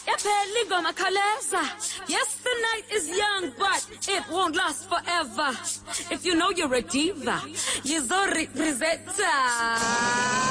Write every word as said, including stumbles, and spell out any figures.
Yapeligo makaleza. Yes, the night is young, but it won't last forever. If you know you're a diva, Yizori Presenta.